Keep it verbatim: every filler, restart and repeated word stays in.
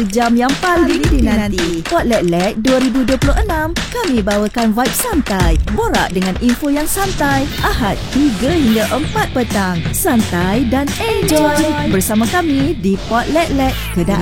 Jam yang paling dinanti, Pot Lek Lek dua ribu dua puluh enam. Kami bawakan vibe santai, borak dengan info yang santai. Ahad tiga hingga empat petang. Santai dan enjoy bersama kami di Pot Lek Lek, kedai